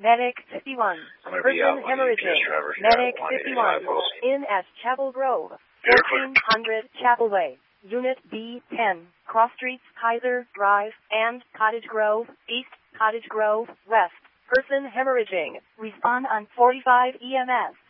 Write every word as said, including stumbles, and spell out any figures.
Medic fifty-one. I'm going to be out Person on the U P S hemorrhaging. driver here Medic at one fifty-one. eighty-five post. In at Chapel Grove. Very quick. fourteen hundred Chapel Way. Unit B ten. Cross Streets, Kaiser Drive, and Cottage Grove, East, Cottage Grove, West. Person hemorrhaging. Respond on forty-five E M S.